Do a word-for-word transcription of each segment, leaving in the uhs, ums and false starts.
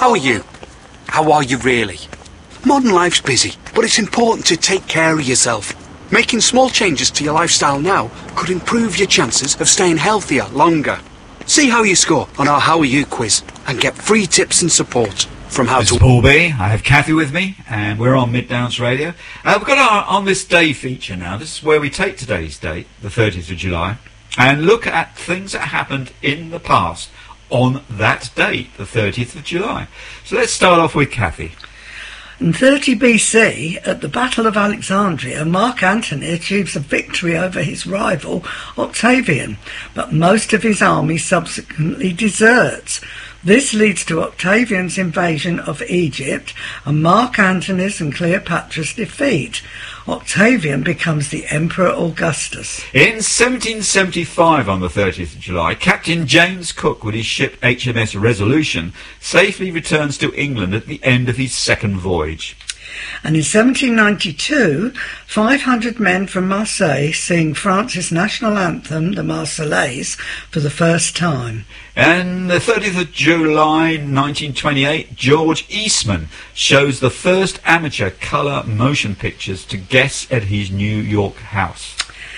How are you? How are you really? Modern life's busy, but it's important to take care of yourself. Making small changes to your lifestyle now could improve your chances of staying healthier longer. See how you score on our How Are You quiz and get free tips and support from how This to... is Paul B. I have Kathy with me, and we're on Mid Downs Radio. Uh, we've got our On This Day feature now. This is where we take today's date, the thirtieth of July, and look at things that happened in the past on that date, the thirtieth of July. So let's start off with Kathy. In thirty B C, at the Battle of Alexandria, Mark Antony achieves a victory over his rival Octavian, but most of his army subsequently deserts. This leads to Octavian's invasion of Egypt and Mark Antony's and Cleopatra's defeat. Octavian becomes the Emperor Augustus. In seventeen seventy-five, on the thirtieth of July, Captain James Cook, with his ship H M S Resolution, safely returns to England at the end of his second voyage. And in seventeen ninety-two, five hundred men from Marseille sing France's national anthem, the Marseillaise, for the first time. And the thirtieth of July nineteen twenty-eight, George Eastman shows the first amateur colour motion pictures to guests at his New York house.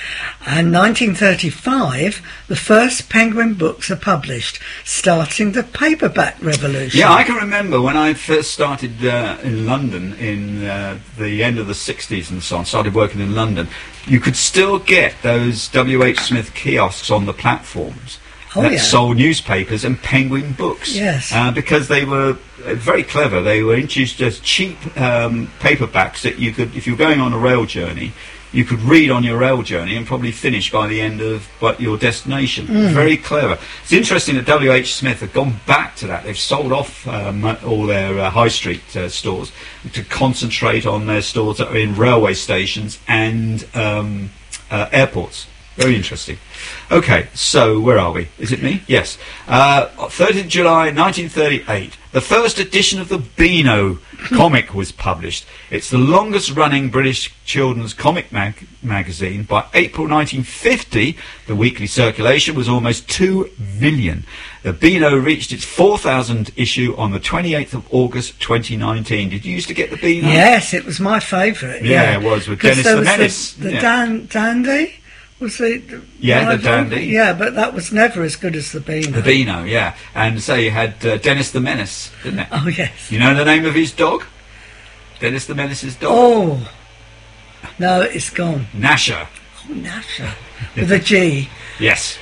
And nineteen thirty-five, the first Penguin books are published, starting the paperback revolution. Yeah, I can remember when I first started uh, in London in uh, the end of the sixties and so on, started working in London, you could still get those W H Smith kiosks on the platforms. Oh, that yeah. sold newspapers and Penguin books. Yes. Uh, because they were uh, very clever. They were introduced as cheap um, paperbacks that you could, if you were going on a rail journey, you could read on your rail journey and probably finish by the end of what, your destination. Mm. Very clever. It's interesting that W H Smith have gone back to that. They've sold off um, all their uh, high street uh, stores to concentrate on their stores that are in railway stations and um, uh, airports. Very interesting. Okay, so where are we? Is it me? Yes. Uh, thirtieth of July nineteen thirty-eight. The first edition of the Beano comic was published. It's the longest-running British children's comic mag- magazine. By April nineteen fifty, the weekly circulation was almost two million. The Beano reached its four thousandth issue on the twenty-eighth of August twenty nineteen. Did you used to get the Beano? Yes, it was my favourite. Yeah, Yeah, it was, with 'Cause Dennis there the was Menace. The, the Yeah. Dan, Dandy? Was the, Yeah, the rival? Dandy. Yeah, but that was never as good as the Beano. The Beano, yeah. And so you had uh, Dennis the Menace, didn't it? Oh, yes. You know the name of his dog? Dennis the Menace's dog? Oh, no, it's gone. Nasher. Oh, Nasher. With a G. Yes.